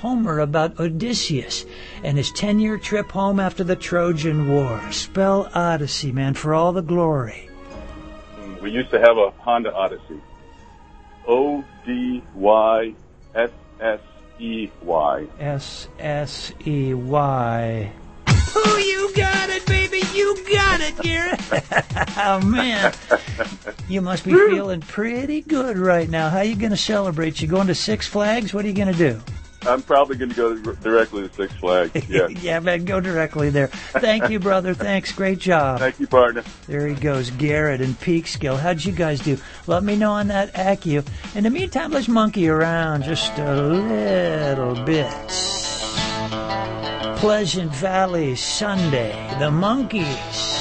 Homer about Odysseus and his 10-year trip home after the Trojan War. Spell Odyssey, man, for all the glory. We used to have a Honda Odyssey. Odyssey. Ssey. Oh, you got it, baby. You got it, Garrett. Oh, man. You must be feeling pretty good right now. How are you going to celebrate? You going to Six Flags? What are you going to do? I'm probably going to go directly to Six Flags. Yeah. Yeah, man, go directly there. Thank you, brother. Thanks. Great job. Thank you, partner. There he goes, Garrett and Peekskill. How'd you guys do? Let me know on that Accu. In the meantime, let's monkey around just a little bit. Pleasant Valley Sunday, the Monkees.